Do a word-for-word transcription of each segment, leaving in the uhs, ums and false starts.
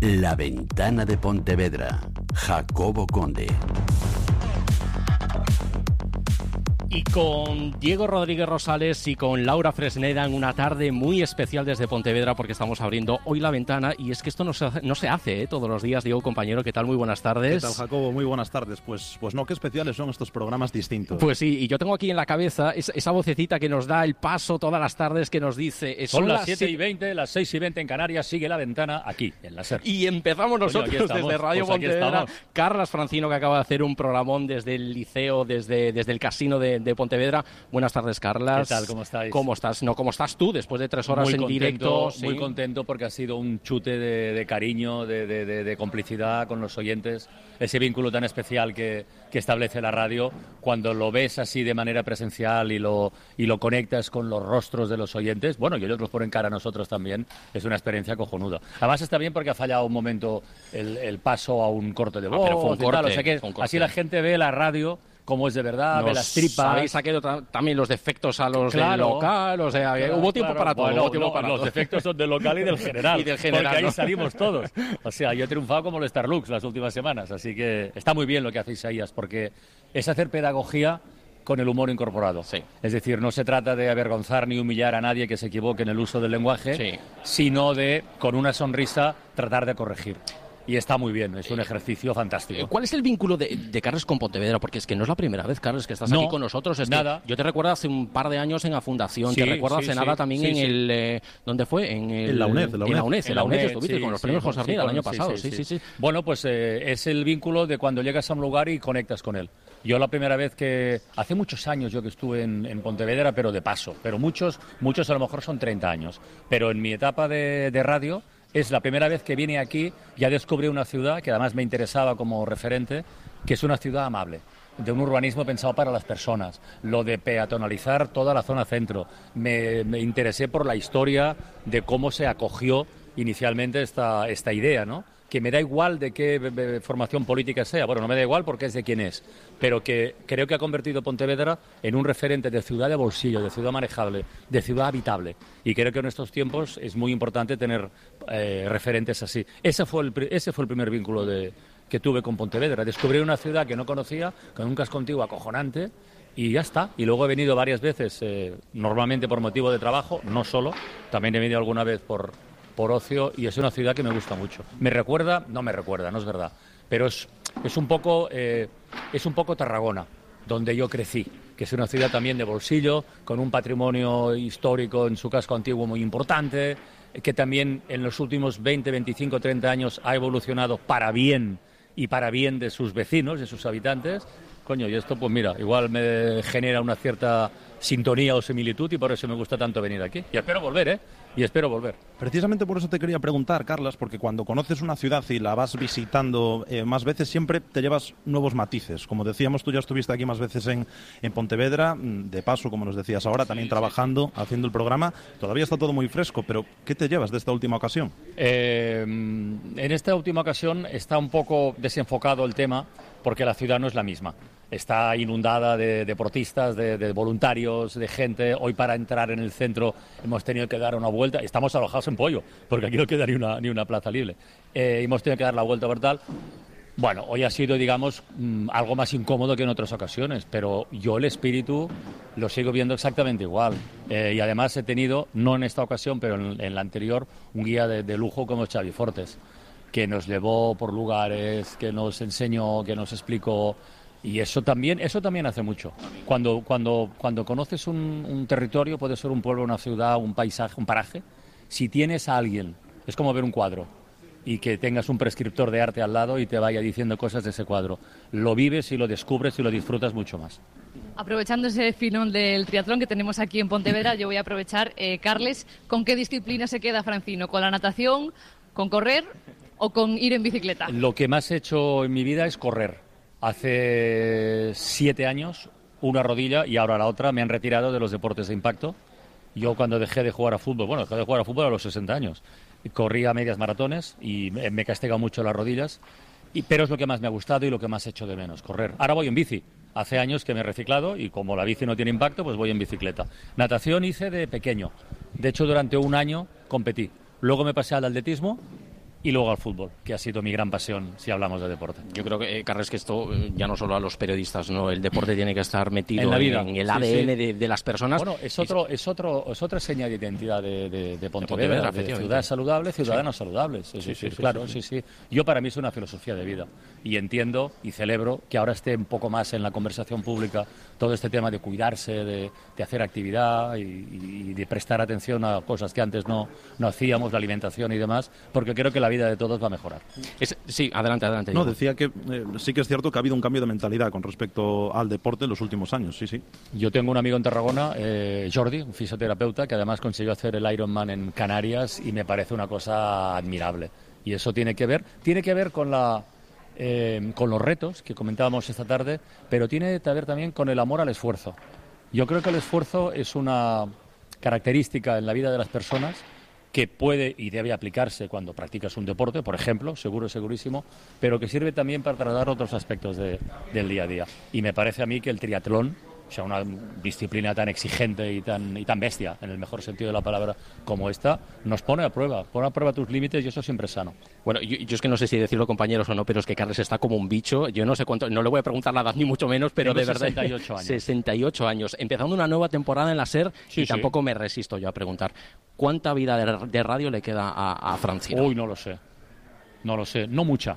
La Ventana de Pontevedra, Jacobo Conde. Y con Diego Rodríguez Rosales y con Laura Fresneda en una tarde muy especial desde Pontevedra, porque estamos abriendo hoy la ventana. Y es que esto no se hace, no se hace ¿eh? todos los días. Diego, compañero, ¿qué tal? Muy buenas tardes. ¿Qué tal, Jacobo? Muy buenas tardes. Pues, pues no, qué especiales son estos programas distintos. Pues sí, y yo tengo aquí en la cabeza esa, esa vocecita que nos da el paso todas las tardes, que nos dice... Son, son las siete y veinte, las seis y veinte en Canarias, sigue la ventana aquí, en la SER. Y empezamos nosotros Coño, desde Radio pues Pontevedra. Carlas Francino, que acaba de hacer un programón desde el liceo, desde, desde el casino de, de Pontevedra. Buenas tardes, Carlas. ¿Qué tal? ¿Cómo estáis? ¿Cómo estás? No, ¿cómo estás tú después de tres horas muy en contento, directo? ¿Sí? Muy contento porque ha sido un chute de, de cariño, de, de, de, de complicidad con los oyentes. Ese vínculo tan especial que, que establece la radio cuando lo ves así de manera presencial y lo, y lo conectas con los rostros de los oyentes. Bueno, y ellos los ponen cara a nosotros también. Es una experiencia cojonuda. Además está bien porque ha fallado un momento el, el paso a un corte de voz. Ah, pero fue un corte, tal, o sea que fue un corte. Así la gente ve la radio como es de verdad, Nos ve las tripas. Habéis sacado también los defectos a los claro, del local, o sea, claro, hubo tiempo claro. para todo. Bueno, hubo tiempo no, para los todo. defectos son del local y del general, y del general porque ahí ¿no? salimos todos. O sea, yo he triunfado como el Starlux las últimas semanas, así que está muy bien lo que hace Isaías, porque es hacer pedagogía con el humor incorporado. Sí. Es decir, no se trata de avergonzar ni humillar a nadie que se equivoque en el uso del lenguaje, sí. sino de, con una sonrisa, tratar de corregir. Y está muy bien, es un ejercicio fantástico. ¿Cuál es el vínculo de, de Carles con Pontevedra? Porque es que no es la primera vez, Carles, que estás no, aquí con nosotros. Es nada. Que yo te recuerdo hace un par de años en la Fundación, sí, te recuerdo sí, hace sí, nada también sí, en sí. el... Eh, ¿Dónde fue? En, el, en la UNED. En la UNED, en la UNED, en la UNED estuviste sí, con los sí, premios sí, José Arnida sí, el año sí, pasado. Sí, sí, sí, sí. sí. Bueno, pues eh, es el vínculo de cuando llegas a un lugar y conectas con él. Yo la primera vez que... Hace muchos años yo que estuve en, en Pontevedra, pero de paso. Pero muchos, muchos a lo mejor son treinta años. Pero en mi etapa de, de radio... Es la primera vez que vine aquí, ya descubrí una ciudad que además me interesaba como referente, que es una ciudad amable, de un urbanismo pensado para las personas, lo de peatonalizar toda la zona centro. Me, me interesé por la historia de cómo se acogió inicialmente esta, esta idea, ¿no? Que me da igual de qué formación política sea, bueno, no me da igual porque es de quién es, pero que creo que ha convertido Pontevedra en un referente de ciudad de bolsillo, de ciudad manejable, de ciudad habitable. Y creo que en estos tiempos es muy importante tener eh, referentes así. Ese fue el, ese fue el primer vínculo de, que tuve con Pontevedra, descubrir una ciudad que no conocía, con un casco antiguo acojonante, y ya está. Y luego he venido varias veces, eh, normalmente por motivo de trabajo, no solo, también he venido alguna vez por... por ocio, y es una ciudad que me gusta mucho. Me recuerda, no me recuerda, no es verdad, pero es, es un poco eh, es un poco Tarragona, donde yo crecí, que es una ciudad también de bolsillo, con un patrimonio histórico en su casco antiguo muy importante, que también en los últimos veinte, veinticinco, treinta años ha evolucionado para bien y para bien de sus vecinos, de sus habitantes. Coño, y esto, pues mira, igual me genera una cierta sintonía o similitud y por eso me gusta tanto venir aquí. Y espero volver, ¿eh? Y espero volver. Precisamente por eso te quería preguntar, Carlas, porque cuando conoces una ciudad y la vas visitando eh, más veces, siempre te llevas nuevos matices. Como decíamos, tú ya estuviste aquí más veces en, en Pontevedra, de paso, como nos decías ahora, también sí, trabajando, sí. haciendo el programa. Todavía está todo muy fresco, pero ¿qué te llevas de esta última ocasión? Eh, en esta última ocasión está un poco desenfocado el tema, porque la ciudad no es la misma. Está inundada de deportistas, de, de voluntarios, de gente. Hoy para entrar en el centro hemos tenido que dar una vuelta. Estamos alojados en Pollo, porque aquí no queda ni una, ni una plaza libre. Eh, hemos tenido que dar la vuelta por tal. Bueno, hoy ha sido, digamos, mmm, algo más incómodo que en otras ocasiones, pero yo el espíritu lo sigo viendo exactamente igual. Eh, y además he tenido, no en esta ocasión, pero en, en la anterior, un guía de, de lujo como Xavi Fortes, que nos llevó por lugares, que nos enseñó, que nos explicó. Y eso también, eso también hace mucho. Cuando, cuando, cuando conoces un, un territorio, puede ser un pueblo, una ciudad, un paisaje, un paraje, si tienes a alguien, es como ver un cuadro, y que tengas un prescriptor de arte al lado y te vaya diciendo cosas de ese cuadro. Lo vives y lo descubres y lo disfrutas mucho más. Aprovechando ese filón del triatlón que tenemos aquí en Pontevedra, yo voy a aprovechar, eh, Carles, ¿con qué disciplina se queda Francino? ¿Con la natación, con correr o con ir en bicicleta? Lo que más he hecho en mi vida es correr. Hace siete años, una rodilla y ahora la otra, me han retirado de los deportes de impacto. Yo cuando dejé de jugar a fútbol, bueno, dejé de jugar a fútbol a los sesenta años, corría medias maratones y me he castigado mucho las rodillas, y, pero es lo que más me ha gustado y lo que más he hecho de menos, correr. Ahora voy en bici. Hace años que me he reciclado y como la bici no tiene impacto, pues voy en bicicleta. Natación hice de pequeño. De hecho, durante un año competí. Luego me pasé al atletismo y luego al fútbol, que ha sido mi gran pasión si hablamos de deporte. Yo creo que, eh, Carles, que esto eh, ya no solo a los periodistas, no, el deporte tiene que estar metido en, la vida. en el sí, A D N sí. de, de las personas. Bueno, es otro, es otro, es otra señal de identidad de, de, de Pontevedra, de de ciudad saludable, ciudadanos sí. saludables. Es sí, decir, sí, sí, claro, sí, sí, sí. Yo para mí es una filosofía de vida y entiendo y celebro que ahora esté un poco más en la conversación pública todo este tema de cuidarse, de, de hacer actividad y, y de prestar atención a cosas que antes no, no hacíamos, la alimentación y demás, porque creo que la vida de todos va a mejorar. Es, sí, adelante, adelante. No, Diego. decía que eh, sí que es cierto que ha habido un cambio de mentalidad con respecto al deporte en los últimos años, sí, sí. Yo tengo un amigo en Tarragona, eh, Jordi, un fisioterapeuta, que además consiguió hacer el Ironman en Canarias y me parece una cosa admirable. Y eso tiene que ver, tiene que ver con la eh, con los retos que comentábamos esta tarde, pero tiene que ver también con el amor al esfuerzo. Yo creo que el esfuerzo es una característica en la vida de las personas que puede y debe aplicarse cuando practicas un deporte, por ejemplo, seguro, segurísimo, pero que sirve también para tratar otros aspectos de, del día a día. Y me parece a mí que el triatlón, o sea, una disciplina tan exigente y tan, y tan bestia, en el mejor sentido de la palabra, como esta, nos pone a prueba, pone a prueba tus límites y eso siempre es sano. Bueno, yo, yo es que no sé si decirlo, compañeros, o no, pero es que Carles está como un bicho. Yo no sé cuánto, no le voy a preguntar la edad ni mucho menos, pero Tengo de verdad. sesenta y ocho años. sesenta y ocho años. Empezando una nueva temporada en la SER Sí, y sí. tampoco me resisto yo a preguntar. ¿Cuánta vida de, de radio le queda a, a Francino? Uy, no lo sé. No lo sé. No mucha.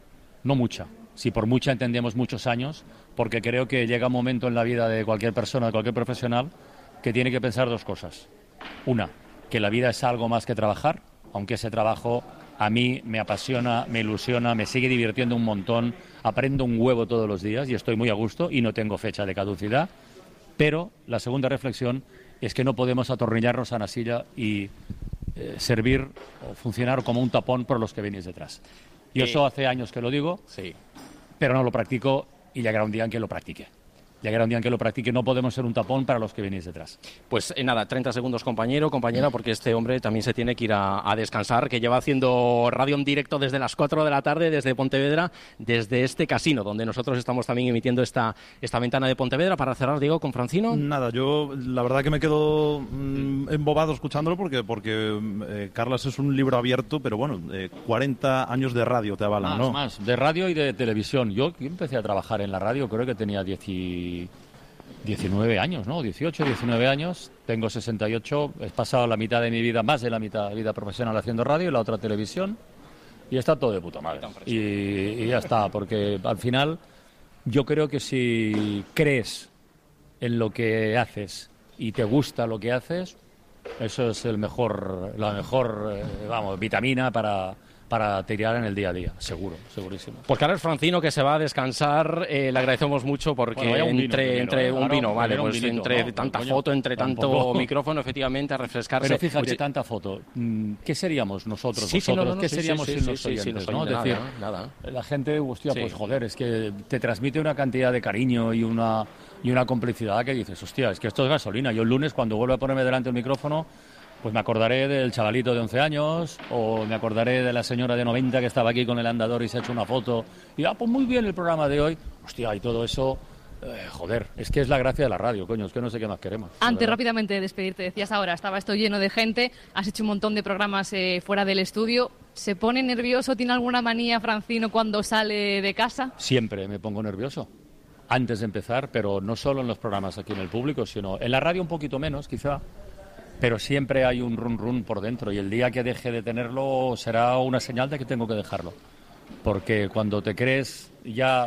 No mucha. Si por mucha entendemos muchos años, porque creo que llega un momento en la vida de cualquier persona, de cualquier profesional, que tiene que pensar dos cosas. Una, que la vida es algo más que trabajar, aunque ese trabajo a mí me apasiona, me ilusiona, me sigue divirtiendo un montón, aprendo un huevo todos los días y estoy muy a gusto y no tengo fecha de caducidad. Pero la segunda reflexión es que no podemos atornillarnos a una silla y eh, servir o funcionar como un tapón por los que venís detrás. Yo Eh, eso hace años que lo digo, Sí. pero no lo practico y llegará un día en que lo practique. Llegará un día en que lo practique. No podemos ser un tapón para los que venís detrás. Pues eh, nada, treinta segundos, compañero, compañera, porque este hombre también se tiene que ir a, a descansar, que lleva haciendo radio en directo desde las cuatro de la tarde, desde Pontevedra, desde este casino, donde nosotros estamos también emitiendo esta, esta ventana de Pontevedra. Para cerrar, Diego, con Francino. Nada, yo la verdad que me quedo mm, embobado escuchándolo porque, porque eh, Carlas es un libro abierto, pero bueno, eh, cuarenta años de radio te avalan, Más, ¿no? más, de radio y de televisión. Yo, yo empecé a trabajar en la radio, creo que tenía diez y- diecinueve años, ¿no? dieciocho, diecinueve años. Tengo sesenta y ocho. He pasado la mitad de mi vida, más de la mitad de vida profesional haciendo radio y la otra televisión. Y está todo de puta madre. Y, y ya está, porque al final yo creo que si crees en lo que haces y te gusta lo que haces, eso es el mejor, la mejor, eh, vamos, vitamina para, para tirar en el día a día, seguro, segurísimo. Pues Carles Francino, que se va a descansar, eh, le agradecemos mucho porque Bueno, vaya un vino entre, primero, entre ¿eh? un Ahora vino, un- vale, primero un pues vinito, entre ¿no? tanta Coño, foto, entre tanto tampoco. micrófono, efectivamente, a refrescarse. Pero fíjate, Oye, tanta foto. Mm, ¿Qué seríamos nosotros, Sí, sí, no, vosotros? no, no, ¿Qué sí, seríamos sí, sin sí, los sí, oyentes? sin los ¿no? oyentes, Es decir, nada, nada. la gente, hostia, Sí. pues joder, es que te transmite una cantidad de cariño y una, y una complicidad que dices, hostia, es que esto es gasolina. Yo el lunes, cuando vuelvo a ponerme delante del micrófono, pues me acordaré del chavalito de once años, o me acordaré de la señora de noventa que estaba aquí con el andador y se ha hecho una foto. Y, ah, pues muy bien el programa de hoy. Hostia, y todo eso, eh, joder, es que es la gracia de la radio, coño, es que no sé qué más queremos. la Antes, verdad. rápidamente, de despedirte, decías ahora, estaba esto lleno de gente, has hecho un montón de programas eh, fuera del estudio. ¿Se pone nervioso? ¿Tiene alguna manía Francino cuando sale de casa? Siempre me pongo nervioso antes de empezar, pero no solo en los programas aquí en el público, sino en la radio un poquito menos, quizá, pero siempre hay un run run por dentro y el día que deje de tenerlo será una señal de que tengo que dejarlo. Porque cuando te crees ya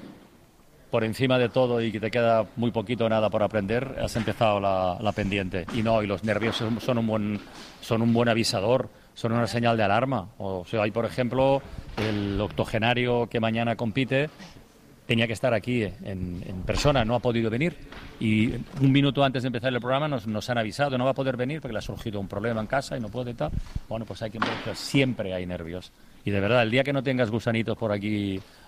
por encima de todo y que te queda muy poquito o nada por aprender, has empezado la, la pendiente. Y no, y los nervios son, son un buen, son un buen avisador, son una señal de alarma. O sea, hay, por ejemplo, el octogenario que mañana compite, tenía que estar aquí en, en persona, no ha podido venir. Y un minuto antes de empezar el programa nos, nos han avisado, no va a poder venir porque le ha surgido un problema en casa y no puede y tal. Bueno, pues hay que empezar. Siempre hay nervios. Y de verdad, el día que no tengas gusanitos por aquí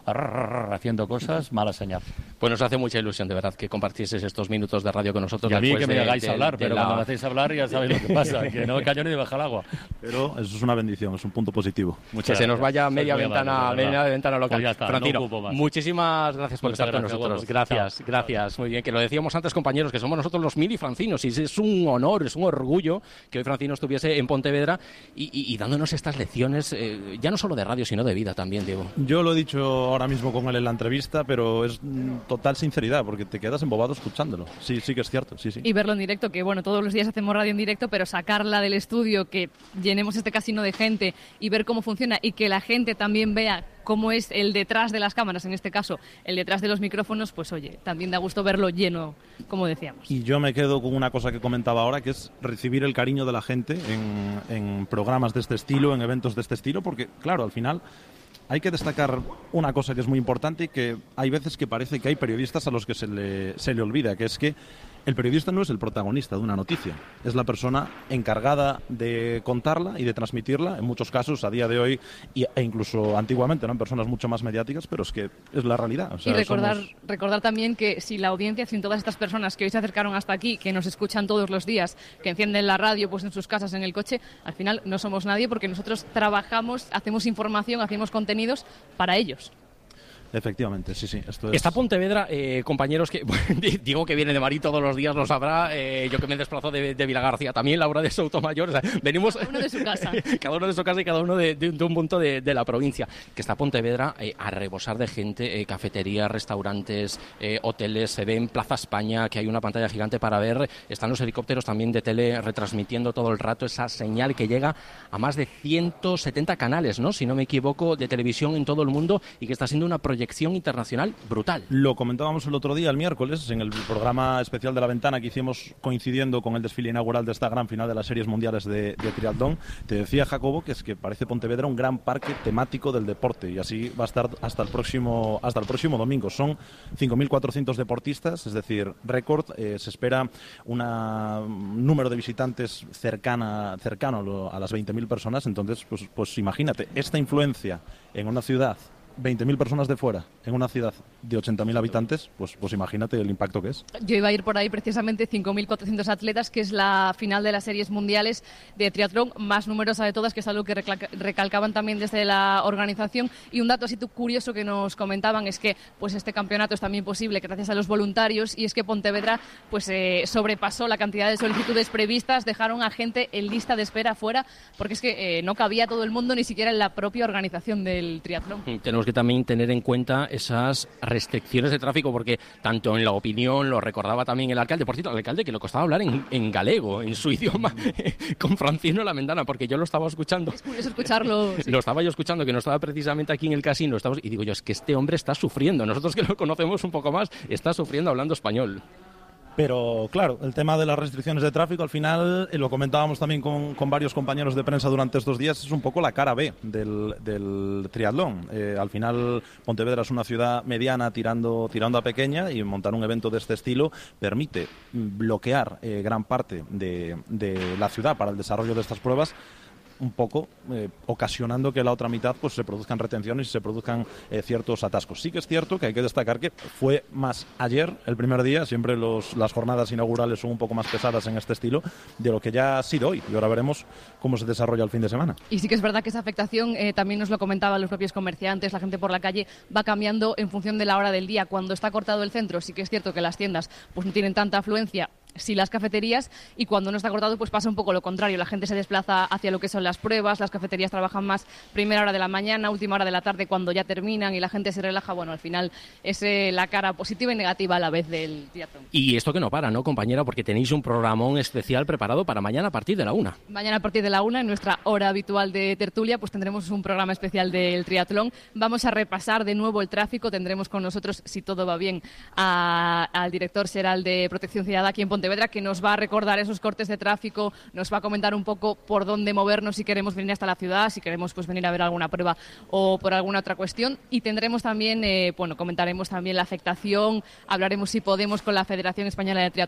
haciendo cosas, mala señal. Pues nos hace mucha ilusión, de verdad, que compartieses estos minutos de radio con nosotros. Y a mí que me de, hagáis de, hablar, de pero la... cuando me hacéis hablar ya sabéis lo que pasa, que no callo ni de bajar agua. Pero eso es una bendición, es un punto positivo. Muchas que gracias. Se nos vaya media ventana, amable, media ventana local. Pues ya está, Francino, no muchísimas gracias por Muchas estar gracias, con nosotros. vos. Gracias, Chao. gracias. Muy bien, que lo decíamos antes, compañeros, que somos nosotros los mini Francinos, y es un honor, es un orgullo que hoy Francino estuviese en Pontevedra y, y, y dándonos estas lecciones, eh, ya no solo de radio, sino de vida también, Diego. Yo lo he dicho ahora mismo con él en la entrevista, pero es mm, total sinceridad, porque te quedas embobado escuchándolo. Sí, sí que es cierto, sí, sí. Y verlo en directo, que bueno, todos los días hacemos radio en directo, pero sacarla del estudio, que llenemos este casino de gente y ver cómo funciona y que la gente también vea cómo es el detrás de las cámaras, en este caso, el detrás de los micrófonos, pues oye, también da gusto verlo lleno, como decíamos. Y yo me quedo con una cosa que comentaba ahora, que es recibir el cariño de la gente en, en programas de este estilo, en eventos de este estilo, porque, claro, al final hay que destacar una cosa que es muy importante y que hay veces que parece que hay periodistas a los que se le, se le olvida, que es que el periodista no es el protagonista de una noticia, es la persona encargada de contarla y de transmitirla, en muchos casos a día de hoy y, e incluso antiguamente, ¿no? En personas mucho más mediáticas, pero es que es la realidad. O sea, y recordar, somos... recordar también que si la audiencia, sin todas estas personas que hoy se acercaron hasta aquí, que nos escuchan todos los días, que encienden la radio pues en sus casas, en el coche, al final no somos nadie porque nosotros trabajamos, hacemos información, hacemos contenidos para ellos. Efectivamente, sí, sí. Esto es... Está Pontevedra, eh, compañeros, que digo que viene de Marí todos los días, lo sabrá, eh, yo que me desplazo de, de Vilagarcía, también Laura de Soutomayor, o sea, venimos... Cada uno de su casa. cada uno de su casa y cada uno de, de, de un punto de, de la provincia. Que está Pontevedra eh, a rebosar de gente, eh, cafeterías, restaurantes, eh, hoteles, se ve en Plaza España, que hay una pantalla gigante para ver, están los helicópteros también de tele retransmitiendo todo el rato esa señal que llega a más de ciento setenta canales, ¿no? Si no me equivoco, de televisión en todo el mundo y que está siendo una proyección internacional brutal. Lo comentábamos el otro día, el miércoles, en el programa especial de La Ventana que hicimos coincidiendo con el desfile inaugural de esta gran final de las series mundiales de, de triatlón. Te decía, Jacobo, que es que parece Pontevedra un gran parque temático del deporte y así va a estar hasta el próximo, hasta el próximo domingo. Son cinco mil cuatrocientos deportistas, es decir, récord. Eh, se espera una, un número de visitantes cercana, cercano a las veinte mil personas. Entonces, pues, pues imagínate, esta influencia en una ciudad, veinte mil personas de fuera, en una ciudad de ochenta mil habitantes, pues, pues imagínate el impacto que es. Yo iba a ir por ahí precisamente cinco mil cuatrocientos atletas, que es la final de las series mundiales de triatlón más numerosa de todas, que es algo que recalcaban también desde la organización. Y un dato así curioso que nos comentaban es que pues este campeonato es también posible gracias a los voluntarios, y es que Pontevedra pues eh, sobrepasó la cantidad de solicitudes previstas, dejaron a gente en lista de espera fuera, porque es que eh, no cabía todo el mundo, ni siquiera en la propia organización del triatlón. Tenemos que también tener en cuenta esas restricciones de tráfico, porque tanto en la opinión lo recordaba también el alcalde, por cierto, el alcalde que le costaba hablar en, en galego, en su idioma, con Francino Lamendana, porque yo lo estaba escuchando. Es curioso escucharlo. Sí. Lo estaba yo escuchando, que no estaba precisamente aquí en el casino, estamos, y digo yo, es que este hombre está sufriendo, nosotros que lo conocemos un poco más, está sufriendo hablando español. Pero claro, el tema de las restricciones de tráfico, al final, eh, lo comentábamos también con, con varios compañeros de prensa durante estos días, es un poco la cara B del, del triatlón. Eh, al final, Pontevedra es una ciudad mediana tirando, tirando a pequeña, y montar un evento de este estilo permite bloquear eh, gran parte de, de la ciudad para el desarrollo de estas pruebas, un poco eh, ocasionando que la otra mitad pues se produzcan retenciones y se produzcan eh, ciertos atascos. Sí que es cierto que hay que destacar que fue más ayer, el primer día, siempre los, las jornadas inaugurales son un poco más pesadas en este estilo de lo que ya ha sido hoy, y ahora veremos cómo se desarrolla el fin de semana. Y sí que es verdad que esa afectación, eh, también nos lo comentaban los propios comerciantes, la gente por la calle, va cambiando en función de la hora del día. Cuando está cortado el centro, sí que es cierto que las tiendas pues no tienen tanta afluencia, sí las cafeterías, y cuando no está cortado pues pasa un poco lo contrario, la gente se desplaza hacia lo que son las pruebas, las cafeterías trabajan más primera hora de la mañana, última hora de la tarde cuando ya terminan y la gente se relaja. Bueno, al final es eh, la cara positiva y negativa a la vez del triatlón. Y esto que no para, ¿no, compañera? Porque tenéis un programón especial preparado para mañana a partir de la una. Mañana a partir de la una, en nuestra hora habitual de tertulia, pues tendremos un programa especial del triatlón. Vamos a repasar de nuevo el tráfico, tendremos con nosotros, si todo va bien, a, al director Seral de Protección Ciudadana aquí en Pontevedra, que nos va a recordar esos cortes de tráfico, nos va a comentar un poco por dónde movernos si queremos venir hasta la ciudad, si queremos pues venir a ver alguna prueba o por alguna otra cuestión. Y tendremos también, eh, bueno, comentaremos también la afectación, hablaremos si podemos con la Federación Española de Triatlón,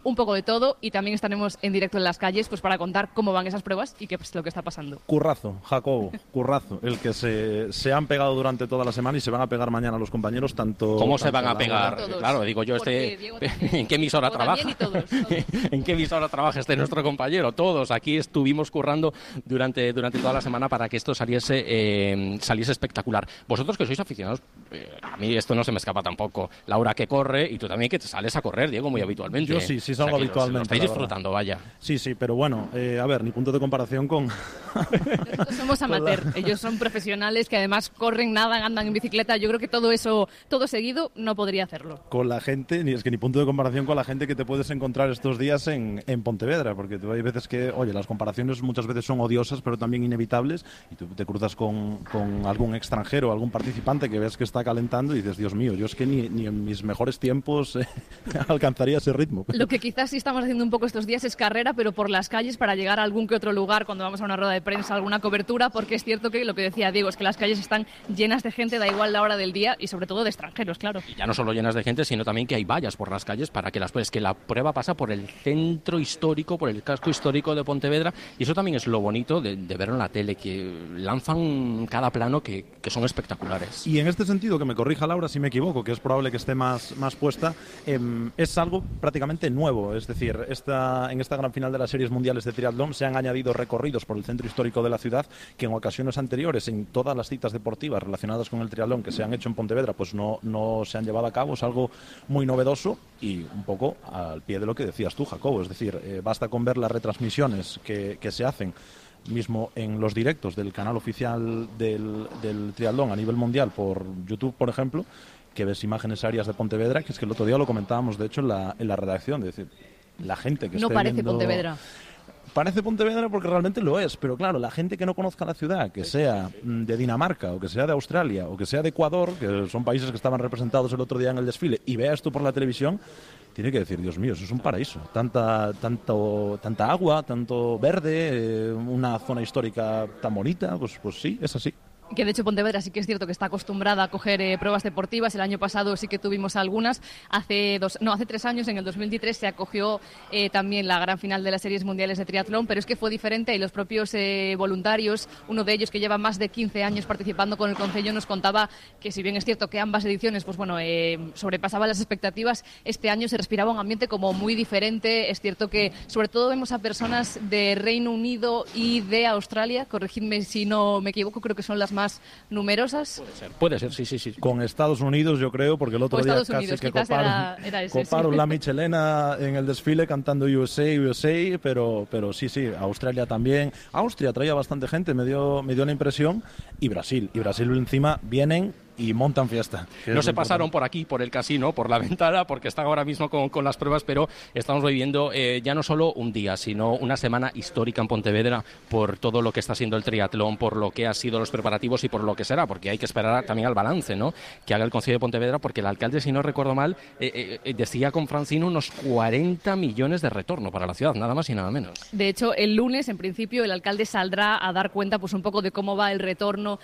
un poco de todo y también estaremos en directo en las calles pues para contar cómo van esas pruebas y qué es lo que está pasando. Currazo, Jacobo, currazo, el que se, se han pegado durante toda la semana y se van a pegar mañana los compañeros tanto... ¿Cómo se van a la... pegar? Todos. Claro, digo yo, este ¿en qué emisora Diego trabaja? también y todos, todos. ¿En qué emisora trabaja este nuestro compañero? Todos, aquí estuvimos currando durante, durante toda la semana para que esto saliese, eh, saliese espectacular. Vosotros que sois aficionados, eh, a mí esto no se me escapa tampoco. Laura que corre y tú también que te sales a correr, Diego, muy habitualmente. Yo sí, sí salgo o sea, que habitualmente. Lo, lo estáis disfrutando, vaya. Sí, sí, pero bueno, eh, a ver, ni punto de comparación con... Nosotros somos amateur, ellos son profesionales que además corren, nadan, andan en bicicleta. Yo creo que todo eso, todo seguido, no podría hacerlo. Con la gente, ni es que ni punto de comparación con la gente que te puedes encontrar estos días en, en Pontevedra, porque tú, hay veces que, oye, las comparaciones muchas veces son odiosas, pero también inevitables, y tú te cruzas con, con algún extranjero, algún participante que ves que está calentando y dices, Dios mío, yo es que ni, ni en mis mejores tiempos eh, alcanzaría ese ritmo. Lo que quizás sí estamos haciendo un poco estos días es carrera, pero por las calles para llegar a algún que otro lugar cuando vamos a una rueda de prensa, alguna cobertura, porque es cierto que lo que decía Diego es que las calles están llenas de gente, da igual la hora del día y sobre todo de extranjeros, claro. Y ya no solo llenas de gente, sino también que hay vallas por las calles para que las pues que la prueba pasa por el centro histórico, por el casco histórico de Pontevedra, y eso también es lo bonito de, de verlo en la tele, que lanzan cada plano que, que son espectaculares. Y en este sentido, que me corrija Laura si me equivoco, que es probable que esté más, más puesta, eh, es algo prácticamente nuevo, es decir, esta, en esta gran final de las series mundiales de triatlón se han añadido recorridos por el centro histórico de la ciudad que en ocasiones anteriores, en todas las citas deportivas relacionadas con el triatlón que se han hecho en Pontevedra, pues no, no se han llevado a cabo. Es algo muy novedoso y un poco al pie de lo que decías tú, Jacobo, es decir, eh, basta con ver las retransmisiones que, que se hacen mismo en los directos del canal oficial del, del triatlón a nivel mundial por YouTube, por ejemplo, que ves imágenes aéreas de Pontevedra, que es que el otro día lo comentábamos, de hecho, en la, en la redacción, es decir, la gente que no esté parece viendo... Pontevedra. Parece Pontevedra porque realmente lo es, pero claro, la gente que no conozca la ciudad, que sea de Dinamarca o que sea de Australia o que sea de Ecuador, que son países que estaban representados el otro día en el desfile, y vea esto por la televisión, tiene que decir, Dios mío, eso es un paraíso. Tanta, tanto, tanta agua, tanto verde, eh, una zona histórica tan bonita, pues, pues sí, es así. Que de hecho Pontevedra sí que es cierto que está acostumbrada a coger eh, pruebas deportivas. El año pasado sí que tuvimos algunas. Hace dos, no, hace tres años, en el dos mil veintitrés, se acogió eh, también la gran final de las series mundiales de triatlón, pero es que fue diferente y los propios eh, voluntarios, uno de ellos que lleva más de quince años participando con el Concello, nos contaba que si bien es cierto que ambas ediciones pues bueno eh, sobrepasaban las expectativas, este año se respiraba un ambiente como muy diferente. Es cierto que sobre todo vemos a personas de Reino Unido y de Australia, corregidme si no me equivoco, creo que son las más más numerosas. Puede ser, puede ser, sí, sí, sí. Con Estados Unidos, yo creo, porque el otro o día Estados casi Unidos, que quizás coparon, era, era ese, coparon sí. la Michelena en el desfile cantando U S A, U S A, pero, pero sí, sí, Australia también. Austria traía bastante gente, me dio, me dio la impresión, y Brasil. Y Brasil encima vienen y montan fiesta. No se pasaron por aquí, por el casino, por la ventana, porque están ahora mismo con, con las pruebas, pero estamos viviendo eh, ya no solo un día, sino una semana histórica en Pontevedra por todo lo que está siendo el triatlón, por lo que han sido los preparativos y por lo que será, porque hay que esperar también al balance, ¿no?, que haga el Concello de Pontevedra, porque el alcalde, si no recuerdo mal, eh, eh, decía con Francino unos cuarenta millones de retorno para la ciudad, nada más y nada menos. De hecho, el lunes, en principio, el alcalde saldrá a dar cuenta pues un poco de cómo va el retorno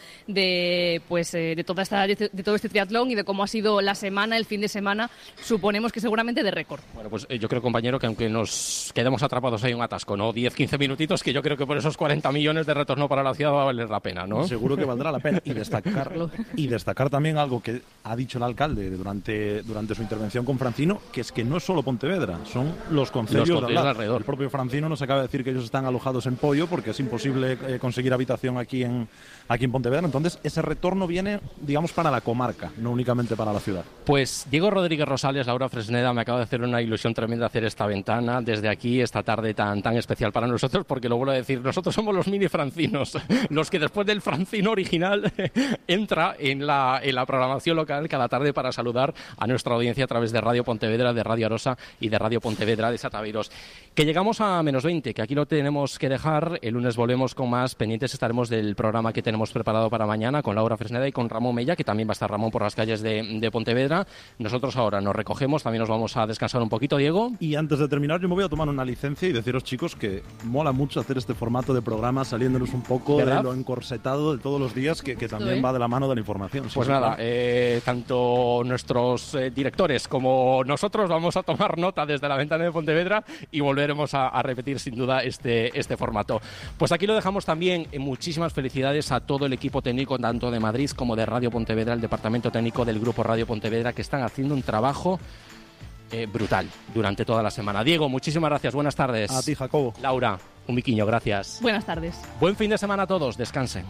de, pues, eh, de toda esta de todo este triatlón y de cómo ha sido la semana, el fin de semana, suponemos que seguramente de récord. Bueno, pues eh, yo creo, compañero, que aunque nos quedemos atrapados ahí en un atasco, ¿no?, diez, quince minutitos, que yo creo que por esos cuarenta millones de retorno para la ciudad va a valer la pena, ¿no? Seguro que valdrá la pena. Y destacar, y destacar también algo que ha dicho el alcalde durante, durante su intervención con Francino, que es que no es solo Pontevedra, son los concellos, los concellos alrededor. El propio Francino nos acaba de decir que ellos están alojados en Pollo porque es imposible eh, conseguir habitación aquí en, aquí en Pontevedra. Entonces, ese retorno viene, digamos, para la comarca, no únicamente para la ciudad. Pues Diego Rodríguez Rosales, Laura Fresneda, me acaba de hacer una ilusión tremenda hacer esta ventana desde aquí, esta tarde tan, tan especial para nosotros, porque lo vuelvo a decir, nosotros somos los mini francinos, los que después del francino original entra en la, en la programación local cada tarde para saludar a nuestra audiencia a través de Radio Pontevedra, de Radio Arosa y de Radio Pontevedra de Sataveiros. Que llegamos a menos veinte, que aquí lo tenemos que dejar. El lunes volvemos con más. Pendientes estaremos del programa que tenemos preparado para mañana con Laura Fresneda y con Ramón Mella, que también va a estar Ramón por las calles de, de Pontevedra. Nosotros ahora nos recogemos, también nos vamos a descansar un poquito, Diego. Y antes de terminar, yo me voy a tomar una licencia y deciros, chicos, que mola mucho hacer este formato de programa saliéndonos un poco ¿verdad? de lo encorsetado de todos los días, que, que también ¿eh? va de la mano de la información. Pues sí, nada, claro. eh, tanto nuestros eh, directores como nosotros vamos a tomar nota desde la ventana de Pontevedra y volveremos a, a repetir sin duda este, este formato. Pues aquí lo dejamos también. Muchísimas felicidades a todo el equipo técnico, tanto de Madrid como de Radio Pontevedra, el departamento técnico del Grupo Radio Pontevedra, que están haciendo un trabajo eh, brutal durante toda la semana. Diego, muchísimas gracias. Buenas tardes. A ti, Jacobo. Laura, un biquiño, gracias. Buenas tardes. Buen fin de semana a todos. Descansen.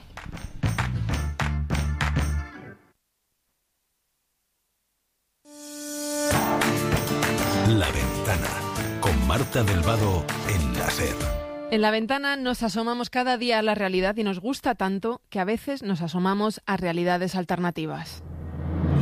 La Ventana, con Marta del Vado en la SER. En La Ventana nos asomamos cada día a la realidad y nos gusta tanto que a veces nos asomamos a realidades alternativas.